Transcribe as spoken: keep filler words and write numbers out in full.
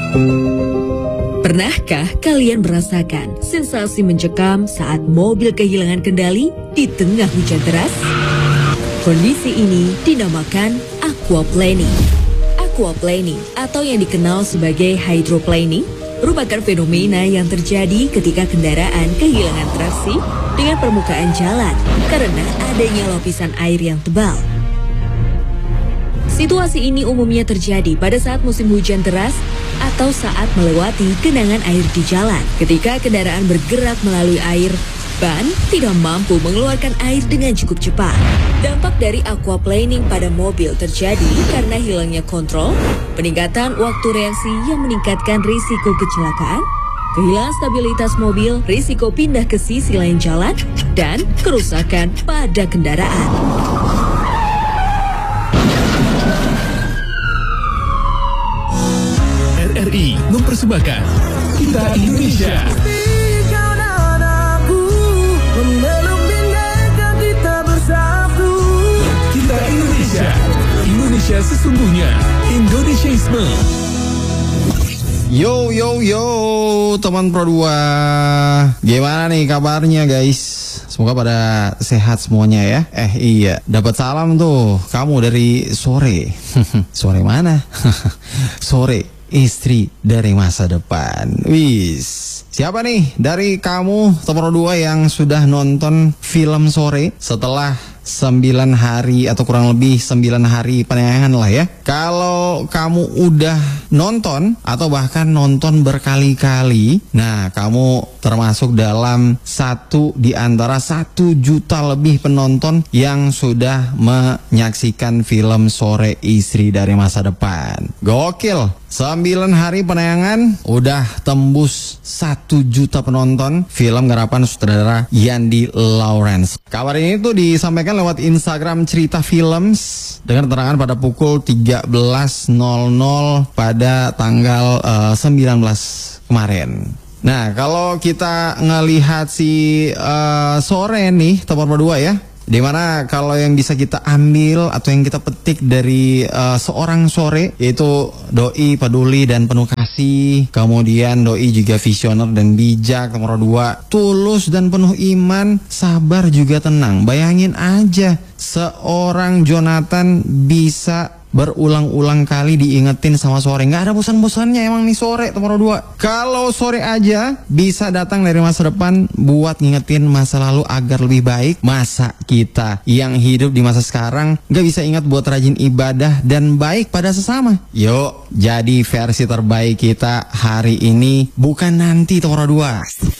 Pernahkah kalian merasakan sensasi mencekam saat mobil kehilangan kendali di tengah hujan deras? Kondisi ini dinamakan aquaplaning. Aquaplaning atau yang dikenal sebagai hydroplaning merupakan fenomena yang terjadi ketika kendaraan kehilangan traksi dengan permukaan jalan karena adanya lapisan air yang tebal. Situasi ini umumnya terjadi pada saat musim hujan deras atau saat melewati genangan air di jalan. Ketika kendaraan bergerak melalui air, ban tidak mampu mengeluarkan air dengan cukup cepat. Dampak dari aquaplaning pada mobil terjadi karena hilangnya kontrol, peningkatan waktu reaksi yang meningkatkan risiko kecelakaan, kehilangan stabilitas mobil, risiko pindah ke sisi lain jalan, dan kerusakan pada kendaraan. R R I mempersembahkan Kita Indonesia. Kita Indonesia. Indonesia sesungguhnya. Indonesiaisme. Yo yo yo teman Pro dua, gimana nih kabarnya guys? Semoga pada sehat semuanya ya. Eh iya, dapat salam tuh kamu dari sore. Sore mana? Sore istri dari masa depan. Wis, siapa nih dari kamu teman Pro dua yang sudah nonton film Sore setelah sembilan hari atau kurang lebih sembilan hari penayangan lah ya. Kalau kamu udah nonton atau bahkan nonton berkali-kali, nah kamu termasuk dalam satu di antara satu juta lebih penonton yang sudah menyaksikan film Sore Istri dari Masa Depan. Gokil. sembilan hari penayangan udah tembus satu juta penonton film garapan sutradara Yandi Lawrence. Kabar ini tuh disampaikan lewat Instagram Cerita Films dengan keterangan pada pukul tiga belas nol nol pada tanggal uh, sembilan belas kemarin. Nah, kalau kita ngelihat si uh, Sore nih Teman Berdua ya, dimana kalau yang bisa kita ambil atau yang kita petik dari uh, seorang Sore, yaitu doi peduli dan penuh kasih, kemudian doi juga visioner dan bijak, nomor dua tulus dan penuh iman, sabar juga tenang. Bayangin aja seorang Jonathan bisa berulang-ulang kali diingetin sama Sore, nggak ada bosan-bosannya emang nih Sore nomor dua. Kalau Sore aja bisa datang dari masa depan buat ngingetin masa lalu agar lebih baik, masa kita yang hidup di masa sekarang nggak bisa ingat buat rajin ibadah dan baik pada sesama? Yuk, jadi versi terbaik kita hari ini, bukan nanti nomor dua.